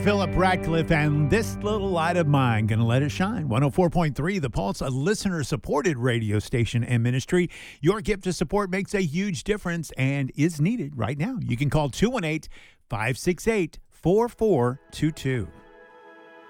Philip Radcliffe and This Little Light of Mine, gonna let it shine. 104.3 The Pulse, a listener-supported radio station and ministry. Your gift of support makes a huge difference and is needed right now. You can call 218-568-4422.